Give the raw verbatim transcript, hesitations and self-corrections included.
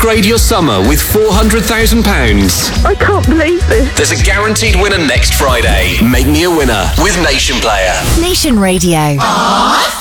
Upgrade your summer with four hundred thousand pounds. I can't believe this. There's a guaranteed winner next Friday. Make me a winner with Nation Player. Nation Radio. Aww.